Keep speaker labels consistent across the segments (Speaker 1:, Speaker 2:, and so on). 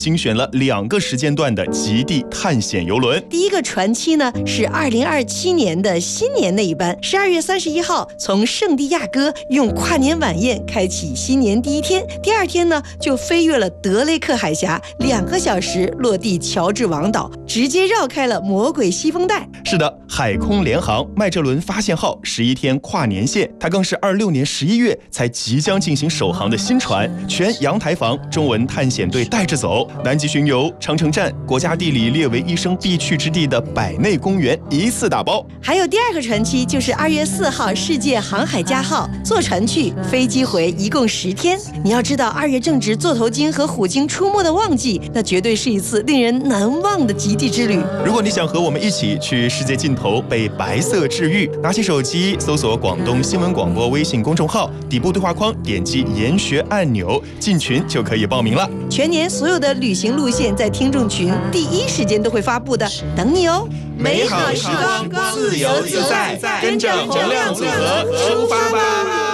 Speaker 1: 精选了2个时间段的极地探险游轮。
Speaker 2: 第一个船期呢是2027年的新年那一班，12月31号从圣地亚哥用跨年晚宴开启新年第一天，第2天呢就飞越了德雷克海峡，2个小时落地乔治王岛，直接绕开了魔鬼西风带。
Speaker 1: 是的，海空联航麦哲伦发现号11天跨年线，它更是26年11月才即将进行首航的新船，全阳台房中文探险队带着走，南极巡游、长城站、国家地理列为一生必去之地的百内公园一次打包。
Speaker 2: 还有第2个船期就是2月4号世界航海家号，坐船去，飞机回，一共10天。你要知道2月正值座头鲸和虎鲸出没的旺季，那绝对是一次令人难忘的极地之旅。
Speaker 1: 如果你想和我们一起去世界尽头被白色治愈，拿起手机搜索广东新闻广播微信公众号，底部对话框点击研学按钮，进群就可以报名了。
Speaker 2: 全年所有的旅行路线在听众群第一时间都会发布的，等你哦。
Speaker 1: 美好时光，自由自在，跟着洪亮组合出发吧。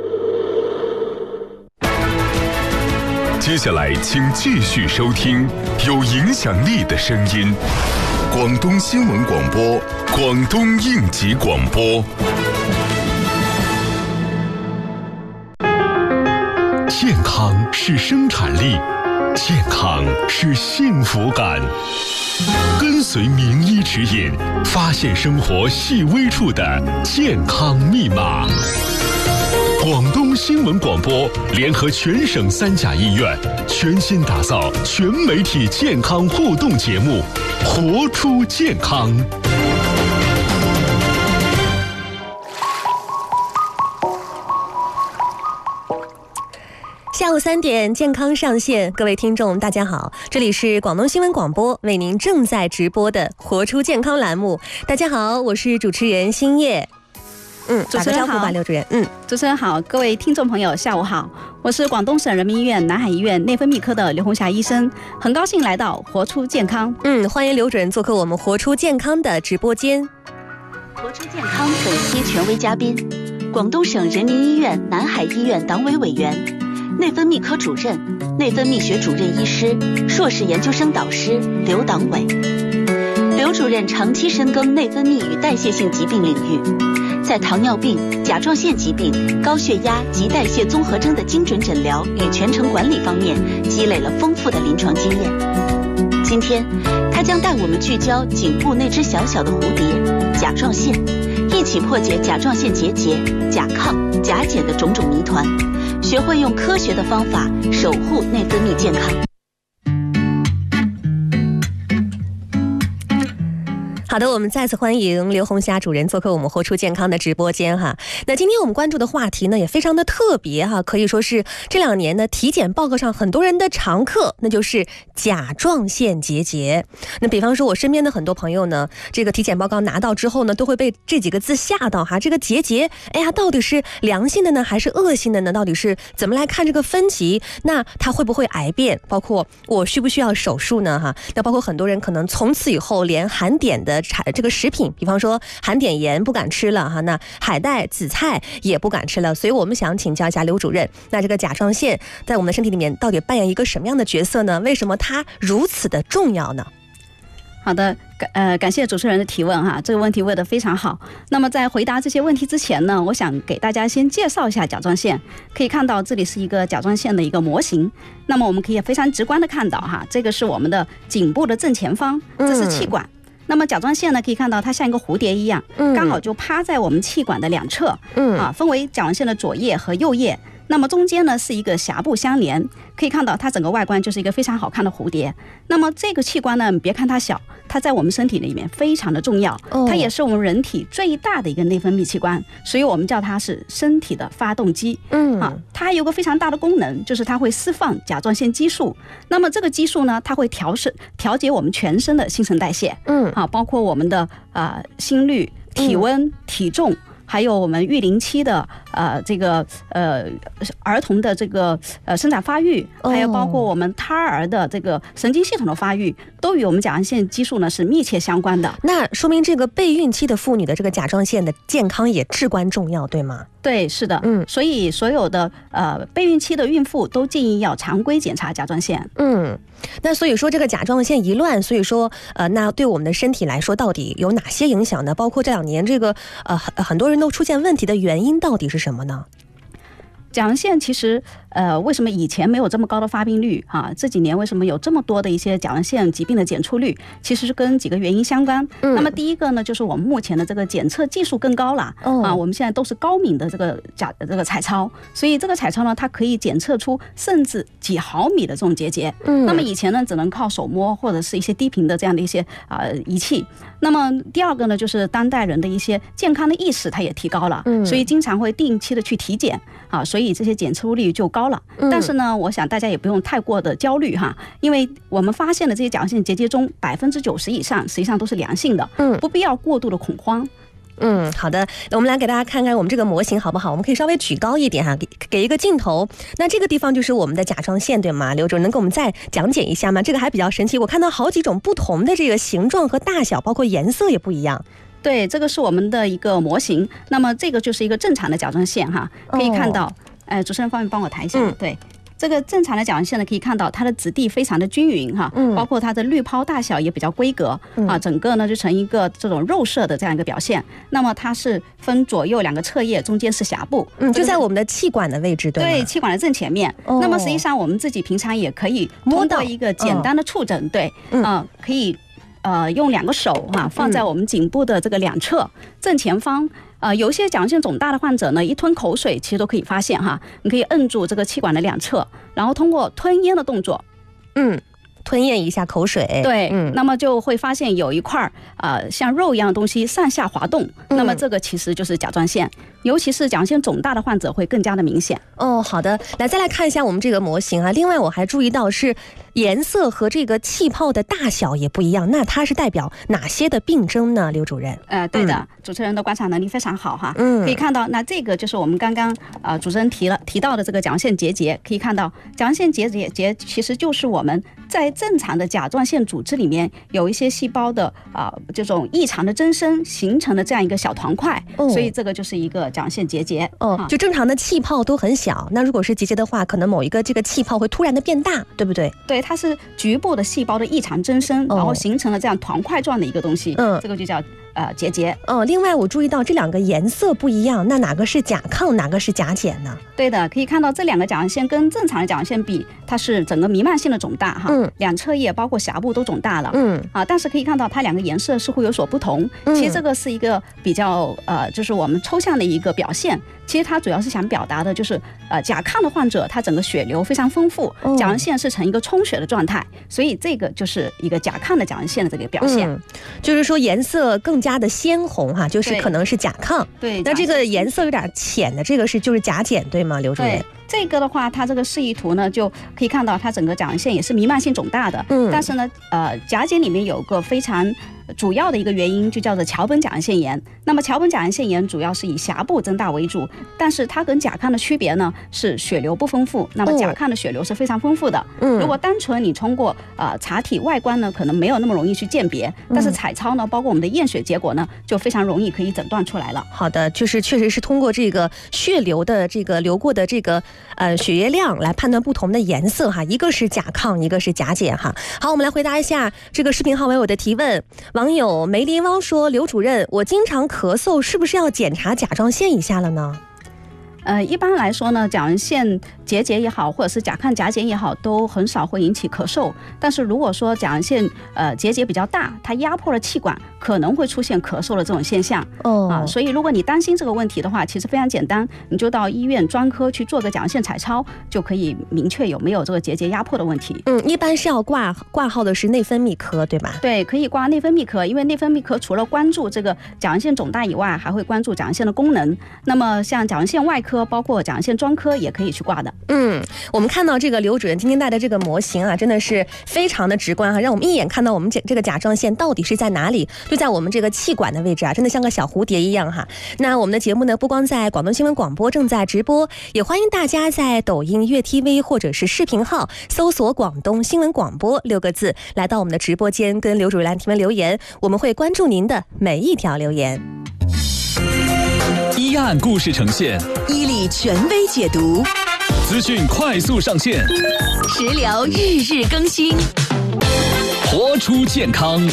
Speaker 3: 接下来请继续收听有影响力的声音，广东新闻广播，广东应急广播。健康是生产力，健康是幸福感。跟随名医指引，发现生活细微处的健康密码。广东新闻广播联合全省3甲医院，全新打造全媒体健康互动节目《活出健康》。
Speaker 4: 下午3点，健康上线，各位听众大家好，这里是广东新闻广播为您正在直播的活出健康栏目。大家好，我是主持人新叶。打个招呼吧，刘主任。
Speaker 5: 主持人好，各位听众朋友下午好，我是广东省人民医院南海医院内分泌科的刘红霞医生，很高兴来到活出健康。
Speaker 4: 欢迎刘主任做客我们活出健康的直播间。
Speaker 6: 活出健康本期权威嘉宾，广东省人民医院南海医院党委委员、内分泌科主任、内分泌学主任医师、硕士研究生导师刘党伟。刘主任长期深耕内分泌与代谢性疾病领域，在糖尿病、甲状腺疾病、高血压及代谢综合征的精准诊疗与全程管理方面积累了丰富的临床经验。今天，他将带我们聚焦颈部那只小小的蝴蝶——甲状腺，一起破解甲状腺结节、甲亢、甲减的种种谜团，学会用科学的方法守护内分泌健康。
Speaker 4: 好的，我们再次欢迎刘红霞主任做客我们活出健康的直播间哈。那今天我们关注的话题呢也非常的特别哈，可以说是这2年呢体检报告上很多人的常客，那就是甲状腺结节。那比方说我身边的很多朋友呢，这个体检报告拿到之后呢，都会被这几个字吓到哈。这个结节，哎呀，到底是良性的呢，还是恶性的呢？到底是怎么来看这个分级？那它会不会癌变？包括我需不需要手术呢？哈，那包括很多人可能从此以后连含碘的这个食品，比方说含碘盐不敢吃了哈，那海带、紫菜也不敢吃了。所以我们想请教一下刘主任，那这个甲状腺在我们的身体里面到底扮演一个什么样的角色呢？为什么它如此的重要呢？
Speaker 5: 好的，感谢主持人的提问哈，这个问题问得非常好。那么在回答这些问题之前呢，我想给大家先介绍一下甲状腺。可以看到这里是一个甲状腺的一个模型，那么我们可以非常直观的看到哈，这个是我们的颈部的正前方，这是气管。那么甲状腺呢，可以看到它像一个蝴蝶一样，刚好就趴在我们气管的2侧，分为甲状腺的左叶和右叶。那么中间呢是一个峡部相连，可以看到它整个外观就是一个非常好看的蝴蝶。那么这个器官呢，别看它小，它在我们身体里面非常的重要，它也是我们人体最大的一个内分泌器官，所以我们叫它是身体的发动机。它有个非常大的功能，就是它会释放甲状腺激素。那么这个激素呢，它会调节我们全身的新陈代谢，包括我们的心率、体温、体重。还有我们育龄期的儿童的这个生长发育，还有包括我们胎儿的这个神经系统的发育，都与我们甲状腺激素呢是密切相关的。
Speaker 4: 那说明这个备孕期的妇女的这个甲状腺的健康也至关重要，对吗？
Speaker 5: 对，是的，所以所有的备孕期的孕妇都建议要常规检查甲状腺。
Speaker 4: 那所以说这个甲状腺一乱，所以说那对我们的身体来说到底有哪些影响呢？包括这2年这个很多人都出现问题的原因到底是什么呢？
Speaker 5: 甲状腺其实为什么以前没有这么高的发病率啊？这几年为什么有这么多的一些甲状腺疾病的检出率？其实是跟几个原因相关。那么第一个呢，就是我们目前的这个检测技术更高了我们现在都是高敏的这个彩超，所以这个彩超呢，它可以检测出甚至几毫米的这种结节。那么以前呢，只能靠手摸或者是一些低频的这样的一些仪器。那么第二个呢，就是当代人的一些健康的意识它也提高了，所以经常会定期的去体检所以这些检测率就高了。但是呢，我想大家也不用太过的焦虑因为我们发现的这些甲状腺结节中90%以上实际上都是良性的，不必要过度的恐慌。
Speaker 4: 好的，那我们来给大家看看我们这个模型好不好？我们可以稍微举高一点给一个镜头。那这个地方就是我们的甲状腺，对吗？刘主任能给我们再讲解一下吗？这个还比较神奇，我看到好几种不同的这个形状和大小，包括颜色也不一样。
Speaker 5: 对，这个是我们的一个模型。那么这个就是一个正常的甲状腺可以看到，主持人方便帮我抬一下。对。这个正常的甲状腺呢，可以看到它的质地非常的均匀包括它的滤泡大小也比较规格整个呢就成一个这种肉色的这样一个表现。那么它是分左右2个侧叶，中间是峡部，
Speaker 4: 就在我们的气管的位置，对吗？
Speaker 5: 对，气管的正前面。那么实际上我们自己平常也可以通过一个简单的触诊，可以用2个手放在我们颈部的这个2侧正前方。有一些甲状腺肿大的患者呢，一吞口水其实都可以发现你可以摁住这个气管的2侧，然后通过吞咽的动作，
Speaker 4: 吞咽一下口水，
Speaker 5: 对，那么就会发现有一块像肉一样的东西上下滑动，那么这个其实就是甲状腺，尤其是甲状腺肿大的患者会更加的明显。
Speaker 4: 好的，再来看一下我们这个模型另外我还注意到是颜色和这个气泡的大小也不一样，那它是代表哪些的病症呢？刘主任？
Speaker 5: 对的，主持人的观察能力非常好可以看到，那这个就是我们刚刚主持人提到的这个甲状腺结节，可以看到甲状腺结节其实就是我们在正常的甲状腺组织里面有一些细胞的这种异常的增生形成的这样一个小团块，所以这个就是一个甲状腺结节。
Speaker 4: 就正常的气泡都很小，那如果是结节的话，可能某一个这个气泡会突然的变大，对不对？
Speaker 5: 对，它是局部的细胞的异常增生，然后形成了这样团块状的一个东西，这个就叫结节。
Speaker 4: 另外我注意到这2个颜色不一样，那哪个是甲亢，哪个是甲减呢？
Speaker 5: 对的，可以看到这2个甲状腺跟正常的甲状腺比，它是整个弥漫性的肿大2侧叶包括峡部都肿大了但是可以看到它2个颜色似乎有所不同。其实这个是一个比较就是我们抽象的一个表现。其实它主要是想表达的就是甲亢的患者他整个血流非常丰富，甲状腺是呈一个充血的状态，所以这个就是一个甲亢的甲状腺的这个表现。
Speaker 4: 就是说颜色更加的鲜红就是可能是甲亢。
Speaker 5: 对，
Speaker 4: 那这个颜色有点浅的这个就是甲减，对吗？刘主任？
Speaker 5: 这个的话，它这个示意图呢，就可以看到它整个甲状腺也是弥漫性肿大的。但是呢，甲减里面有个非常主要的一个原因，就叫做桥本甲状腺炎。那么桥本甲状腺炎主要是以峡部增大为主，但是它跟甲亢的区别呢是血流不丰富。那么甲亢的血流是非常丰富的。如果单纯你通过查体外观呢，可能没有那么容易去鉴别，但是彩超呢，包括我们的验血结果呢，就非常容易可以诊断出来了。
Speaker 4: 好的，就是确实是通过这个血流的这个流过的这个血液量来判断不同的颜色一个是甲亢，一个是甲减好，我们来回答一下这个视频号网友的提问。网友梅林汪说：刘主任，我经常咳嗽，是不是要检查甲状腺一下了呢？
Speaker 5: 一般来说呢，甲状腺结节也好，或者是甲亢甲减也好，都很少会引起咳嗽。但是如果说甲状腺结节比较大，它压迫了气管，可能会出现咳嗽的这种现象。所以如果你担心这个问题的话，其实非常简单，你就到医院专科去做个甲状腺彩超，就可以明确有没有这个结节压迫的问题。
Speaker 4: 一般是要挂号的是内分泌科，对吧？
Speaker 5: 对，可以挂内分泌科，因为内分泌科除了关注这个甲状腺肿大以外，还会关注甲状腺的功能。那么像甲状腺外科，包括甲状腺专科也可以去挂的。
Speaker 4: 我们看到这个刘主任今天带的这个模型真的是非常的直观让我们一眼看到我们这个甲状腺到底是在哪里，就在我们这个气管的位置真的像个小蝴蝶一样那我们的节目呢，不光在广东新闻广播正在直播，也欢迎大家在抖音、乐 TV 或者是视频号搜索广东新闻广播6个字，来到我们的直播间跟刘主任提问留言，我们会关注您的每一条留言。
Speaker 7: 一案故事呈现，
Speaker 2: 伊利权威解读，
Speaker 7: 资讯快速上线，
Speaker 2: 食疗日日更新，
Speaker 7: 活出健康。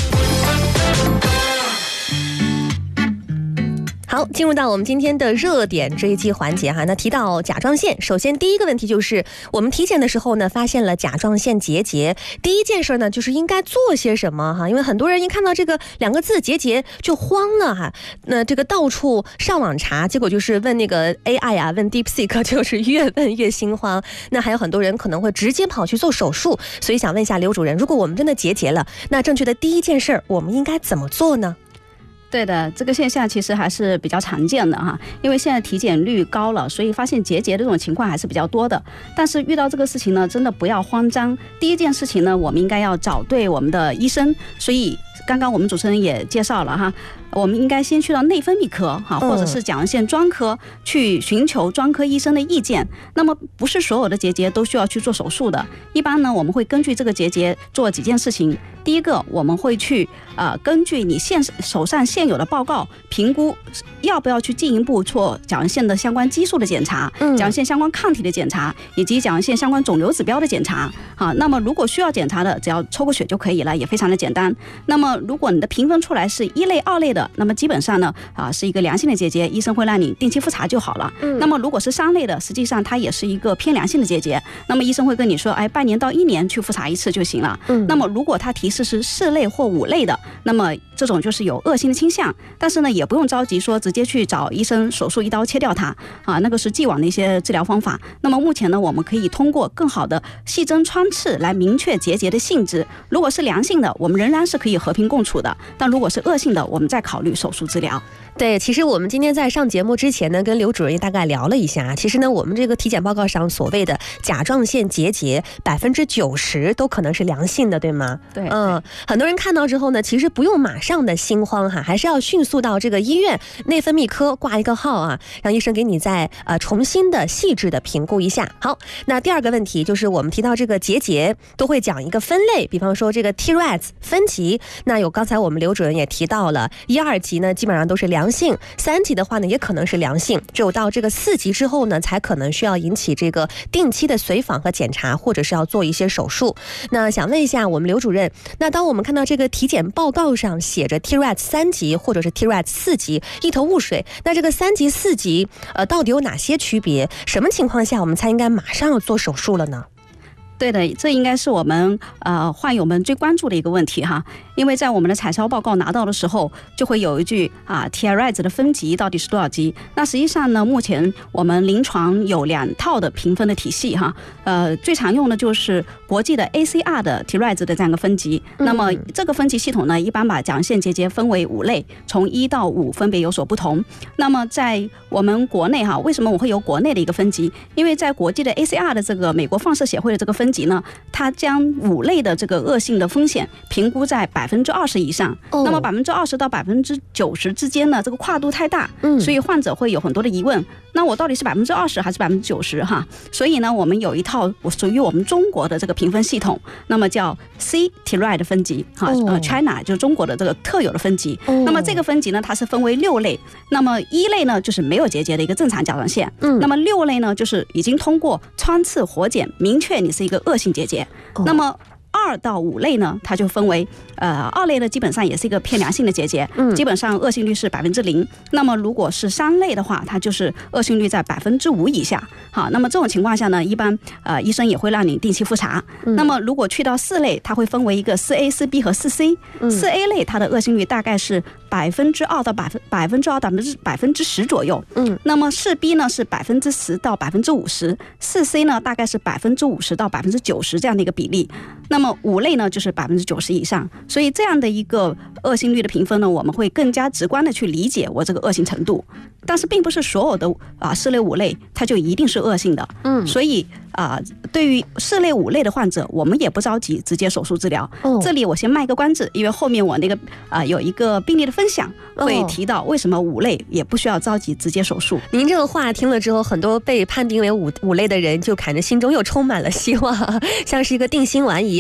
Speaker 4: 好，进入到我们今天的热点追击环节哈。那提到甲状腺，首先第一个问题就是我们体检的时候呢，发现了甲状腺结节，第一件事呢就是应该做些什么哈？因为很多人一看到这个2个字结节就慌了哈。那这个到处上网查，结果就是问那个 AI 啊，问 DeepSeek， 就是越问越心慌。那还有很多人可能会直接跑去做手术，所以想问一下刘主任，如果我们真的结节了，那正确的第一件事我们应该怎么做呢？
Speaker 5: 对的，这个现象其实还是比较常见的哈，因为现在体检率高了，所以发现结节的这种情况还是比较多的。但是遇到这个事情呢，真的不要慌张。第一件事情呢，我们应该要找对我们的医生。所以刚刚我们主持人也介绍了哈，我们应该先去到内分泌科哈，或者是甲状腺专科去寻求专科医生的意见。那么不是所有的结节都需要去做手术的，一般呢我们会根据这个结节做几件事情。第一个，我们会去根据你手上现有的报告评估要不要去进一步做甲状腺的相关激素的检查，甲状腺相关抗体的检查，以及甲状腺相关肿瘤指标的检查。好，那么如果需要检查的，只要抽个血就可以了，也非常的简单。那么如果你的评分出来是1类、2类的，那么基本上呢是一个良性的结节，医生会让你定期复查就好了。那么如果是3类的，实际上它也是一个偏良性的结节，那么医生会跟你说，半年到1年去复查一次就行了。那么如果他提示是4类或5类的，那么这种就是有恶性的倾向，但是呢也不用着急说直接去找医生手术一刀切掉它那个是既往的一些治疗方法。那么目前呢，我们可以通过更好的细针穿刺来明确结节的性质。如果是良性的，我们仍然是可以和平共处的，但如果是恶性的，我们再考虑手术治疗。
Speaker 4: 对，其实我们今天在上节目之前呢，跟刘主任大概聊了一下。其实呢，我们这个体检报告上所谓的甲状腺结节90%都可能是良性的，对吗？
Speaker 5: 对，
Speaker 4: 很多人看到之后呢，其实不用马上的心慌哈，还是要迅速到这个医院内分泌科挂一个号啊，让医生给你再重新的细致的评估一下。好，那第二个问题就是我们提到这个结节都会讲一个分类，比方说这个 T-RADS 分级，那有刚才我们刘主任也提到了1、2级呢基本上都是良性，3级的话呢也可能是良性，只有到这个4级之后呢才可能需要引起这个定期的随访和检查，或者是要做一些手术。那想问一下我们刘主任，那当我们看到这个体检报告上写着 T-RADS 3级或者是 T-RADS 4级，一头雾水，那这个3级4级到底有哪些区别？什么情况下我们才应该马上要做手术了呢？
Speaker 5: 对的，这应该是我们患友们最关注的一个问题哈，因为在我们的彩超报告拿到的时候，就会有一句T-RADS 的分级到底是多少级？那实际上呢，目前我们临床有2套的评分的体系哈，最常用的就是国际的 ACR 的 T-RADS 的这样一个分级。那么这个分级系统呢，一般把甲状腺结节分为5类，从1到5分别有所不同。那么在我们国内哈，为什么我会有国内的一个分级？因为在国际的 ACR 的这个美国放射协会的这个分级呢，它将5类的这个恶性的风险评估在20%以上。那么20%到90%之间呢，这个跨度太大，所以患者会有很多的疑问。那我到底是20%还是90%哈？所以呢，我们有一套属于我们中国的这个评分系统，那么叫 C T-RAD 分级哈，China 就是中国的这个特有的分级。那么这个分级呢，它是分为6类。那么1类呢，就是没有结节的一个正常甲状腺。那么6类呢，就是已经通过穿刺活检明确你是一个恶性结节。那么2到5类呢，它就分为2类呢，基本上也是一个偏良性的结节，基本上恶性率是0%。那么如果是3类的话，它就是恶性率在5%以下。好，那么这种情况下呢，一般医生也会让你定期复查。那么如果去到4类，它会分为一个4A、4B 和4C。4A 类它的恶性率大概是2%到10%左右。那么4B 呢是10%到50%，4C 呢大概是50%到90%这样的一个比例。那么5类呢就是90%以上。所以这样的一个恶性率的评分呢，我们会更加直观的去理解我这个恶性程度。但是并不是所有的4类5类它就一定是恶性的。所以对于4类5类的患者，我们也不着急直接手术治疗。这里我先卖个关子，因为后面我那个有一个病例的分享会提到为什么5类也不需要着急直接手术。
Speaker 4: 您这个话听了之后，很多被判定为5类的人就感觉心中又充满了希望，像是一个定心丸一样。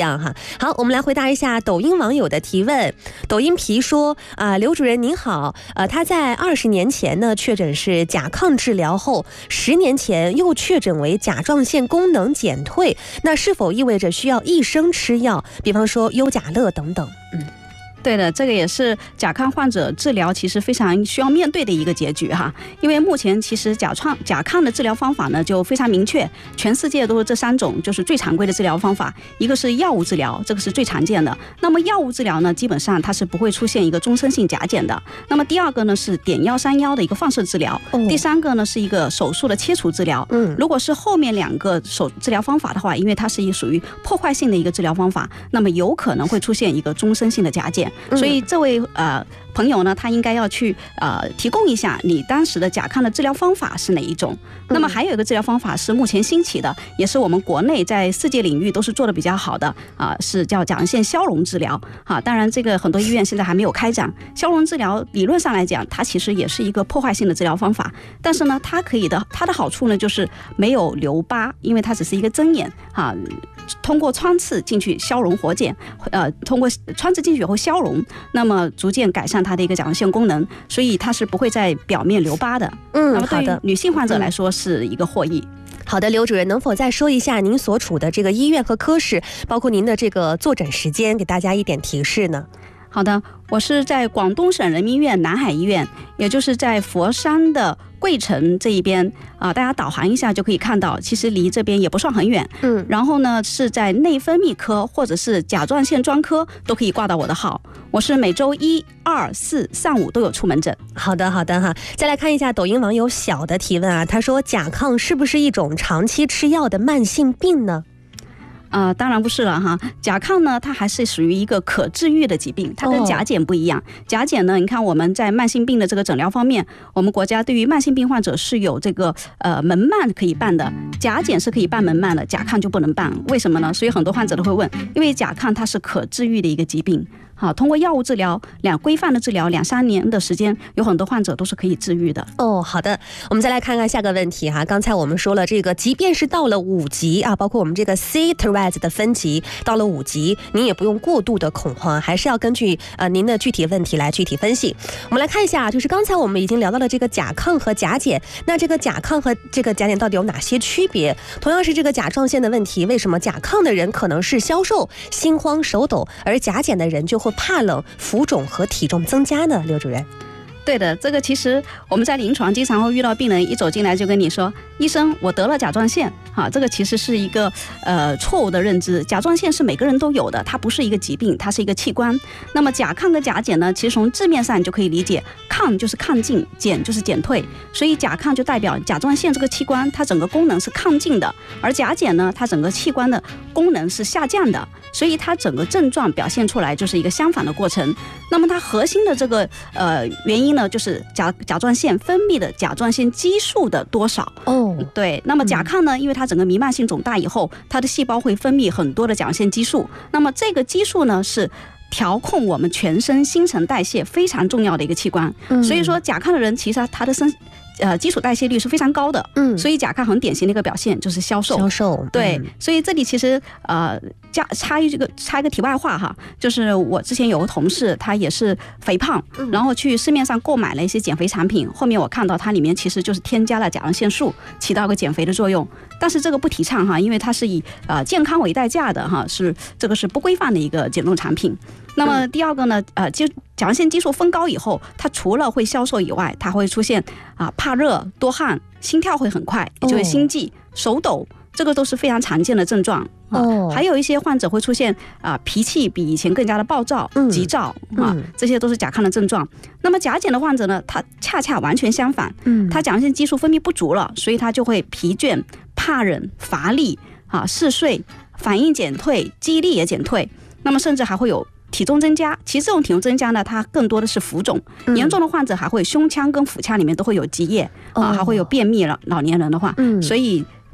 Speaker 4: 样哈。好，我们来回答一下抖音网友的提问。抖音皮说刘主任您好，他在20年前呢确诊是甲亢治疗后，10年前又确诊为甲状腺功能减退，那是否意味着需要一生吃药，比方说优甲乐等等？
Speaker 5: 对的，这个也是甲亢患者治疗其实非常需要面对的一个结局哈。因为目前其实甲亢的治疗方法呢就非常明确，全世界都是这3种就是最常规的治疗方法，一个是药物治疗，这个是最常见的。那么药物治疗呢，基本上它是不会出现一个终身性甲减的。那么第二个呢是碘药3幺的一个放射治疗，第3个呢是一个手术的切除治疗。如果是后面2个治疗方法的话，因为它是属于破坏性的一个治疗方法，那么有可能会出现一个终身性的甲减。所以这位朋友呢，他应该要去提供一下你当时的甲亢的治疗方法是哪一种。那么还有一个治疗方法是目前兴起的，也是我们国内在世界领域都是做的比较好的是叫甲状腺消融治疗当然这个很多医院现在还没有开展。消融治疗理论上来讲，它其实也是一个破坏性的治疗方法，但是呢它的好处呢就是没有留疤，因为它只是一个针眼通过穿刺进去消融活检，通过穿刺进去以后消融，那么逐渐改善它的一个甲状腺功能，所以它是不会在表面留疤的。那么对于女性患者来说是一个获益。
Speaker 4: 好的，刘主任能否再说一下您所处的这个医院和科室，包括您的这个坐诊时间，给大家一点提示呢？
Speaker 5: 好的，我是在广东省人民医院南海医院，也就是在佛山的桂城这一边大家导航一下就可以看到，其实离这边也不算很远。然后呢是在内分泌科或者是甲状腺专科都可以挂到我的号，我是每周1、2、4上午都有出门诊。
Speaker 4: 好的哈。再来看一下抖音网友小的提问他说甲亢是不是一种长期吃药的慢性病呢？
Speaker 5: 当然不是了哈。甲亢呢，它还是属于一个可治愈的疾病，它跟甲减不一样。甲减呢，你看我们在慢性病的这个诊疗方面，我们国家对于慢性病患者是有这个门慢可以办的，甲减是可以办门慢的，甲亢就不能办，为什么呢？所以很多患者都会问，因为甲亢它是可治愈的一个疾病。好，通过药物治疗规范的治疗2、3年的时间，有很多患者都是可以治愈的。
Speaker 4: 好的，我们再来看看下个问题哈。刚才我们说了，这个即便是到了5级包括我们这个 C-Tourette 的分级到了5级，您也不用过度的恐慌，还是要根据您的具体问题来具体分析。我们来看一下，就是刚才我们已经聊到了这个甲亢和甲减，那这个甲亢和这个甲减到底有哪些区别？同样是这个甲状腺的问题，为什么甲亢的人可能是消瘦、心慌、手抖，而甲减的人就会怕冷、浮肿和体重增加呢？刘主任。
Speaker 5: 对的，这个其实我们在临床经常会遇到病人一走进来就跟你说，医生我得了甲状腺这个其实是一个错误的认知。甲状腺是每个人都有的，它不是一个疾病，它是一个器官。那么甲亢跟甲减呢，其实从字面上就可以理解，亢就是亢进，减就是减退，所以甲亢就代表甲状腺这个器官它整个功能是亢进的，而甲减呢它整个器官的功能是下降的，所以它整个症状表现出来就是一个相反的过程。那么它核心的这个原因呢，就是甲状腺分泌的甲状腺激素的多少。对，那么甲亢呢，因为它整个弥漫性肿大以后，它的细胞会分泌很多的甲状腺激素，那么这个激素呢是调控我们全身新陈代谢非常重要的一个器官。所以说甲亢的人其实他的基础代谢率是非常高的，所以甲亢很典型的一个表现就是消瘦。对，所以这里其实插一个题外话哈，就是我之前有个同事，他也是肥胖，然后去市面上购买了一些减肥产品，后面我看到它里面其实就是添加了甲状腺素，起到一个减肥的作用。但是这个不提倡哈，因为它是以健康为代价的哈，这个是不规范的一个减重产品。那么第二个呢，甲状腺激素分高以后，它除了会消瘦以外，它会出现怕热、多汗、心跳会很快，也就是心悸、手抖，这个都是非常常见的症状。还有一些患者会出现脾气比以前更加的暴躁、急躁这些都是甲亢的症状。那么甲减的患者呢，他恰恰完全相反，他甲状腺激素分泌不足了，所以他就会疲倦、怕冷、乏力嗜睡、反应减退、记忆力也减退，那么甚至还会有体重增加。其实这种体重增加呢，它更多的是浮肿，严重的患者还会胸腔跟腹腔里面都会有积液还会有便秘了，老年人的话，所以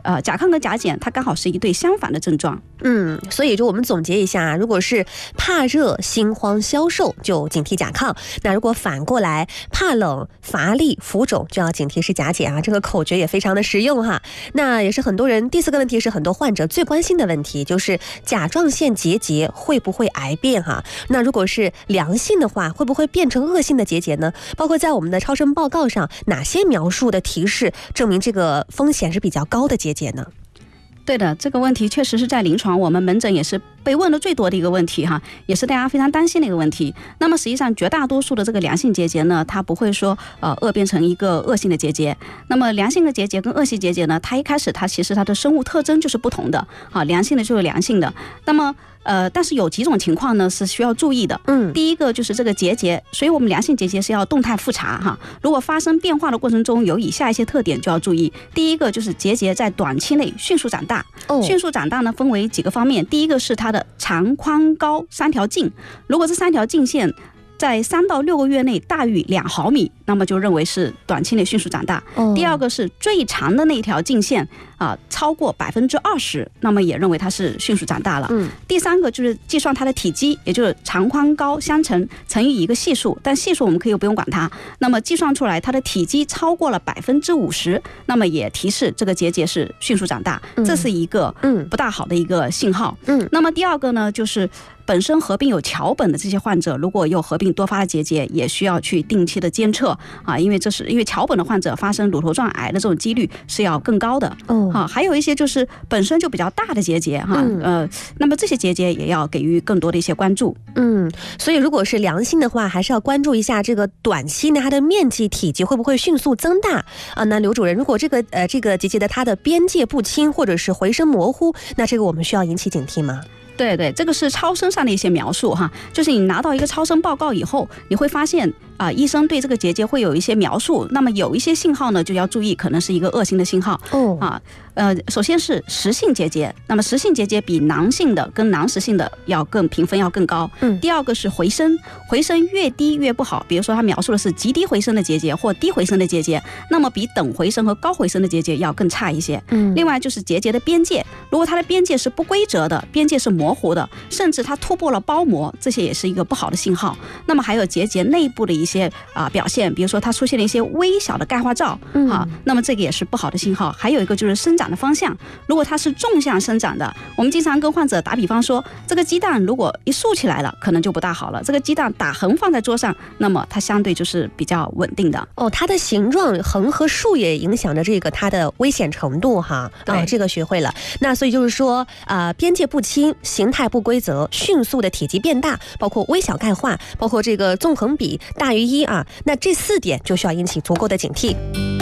Speaker 5: 甲亢跟甲减它刚好是一对相反的症状。
Speaker 4: 所以就我们总结一下，如果是怕热、心慌、消瘦，就警惕甲亢；那如果反过来怕冷、乏力、浮肿，就要警惕是甲减啊。这个口诀也非常的实用哈。那也是很多人第4个问题是很多患者最关心的问题，就是甲状腺结节会不会癌变哈？那如果是良性的话，会不会变成恶性的结节呢？包括在我们的超声报告上，哪些描述的提示证明这个风险是比较高的结节呢？
Speaker 5: 对的，这个问题确实是在临床我们门诊也是被问的最多的一个问题哈，也是大家非常担心的一个问题。那么实际上绝大多数的这个良性结节呢，它不会说恶变成一个恶性的结节。那么良性的结节跟恶性结节呢，它一开始它其实它的生物特征就是不同的啊，良性的就是良性的。那么但是有几种情况呢是需要注意的。第一个就是这个结节，所以我们良性结节是要动态复查哈。如果发生变化的过程中有以下一些特点就要注意。第一个就是结节在短期内迅速长大。迅速长大呢分为几个方面，第一个是它的长宽高3条径，如果这3条径线在3到6个月内大于2毫米，那么就认为是短期内迅速长大。第二个是最长的那条径线超过20%，那么也认为它是迅速长大了。第3个就是计算它的体积，也就是长宽高相乘以一个系数，但系数我们可以不用管它。那么计算出来它的体积超过了50%，那么也提示这个结节是迅速长大，这是一个不大好的一个信号。那么第二个呢，就是本身合并有桥本的这些患者，如果有合并多发的结节，也需要去定期的监测啊，因为桥本的患者发生乳头状癌的这种几率是要更高的。还有一些就是本身就比较大的结节哈，那么这些结节也要给予更多的一些关注。
Speaker 4: 所以如果是良性的话，还是要关注一下这个短期呢它的面积体积会不会迅速增大啊？那刘主任，如果这个结节的它的边界不清或者是回声模糊，那这个我们需要引起警惕吗？
Speaker 5: 对对，这个是超声上的一些描述哈，就是你拿到一个超声报告以后，你会发现医生对这个结节会有一些描述，那么有一些信号呢就要注意，可能是一个恶性的信号。首先是实性结节，那么实性结节比囊性的跟囊实性的要更评分要更高。第二个是回声，回声越低越不好，比如说他描述的是极低回声的结节或低回声的结节，那么比等回声和高回声的结节要更差一些。另外就是结节的边界，如果它的边界是不规则的，边界是模糊的，甚至它突破了包膜，这些也是一个不好的信号。那么还有结节内部的一些表现，比如说它出现了一些微小的钙化灶那么这个也是不好的信号。还有一个就是生长的方向，如果它是纵向生长的，我们经常跟患者打比方说，这个鸡蛋如果一竖起来了，可能就不大好了。这个鸡蛋打横放在桌上，那么它相对就是比较稳定的。
Speaker 4: 它的形状横和竖也影响着这个它的危险程度哈。这个学会了。那所以就是说边界不清、形态不规则、迅速的体积变大，包括微小钙化，包括这个纵横比大于1那这4点就需要引起足够的警惕。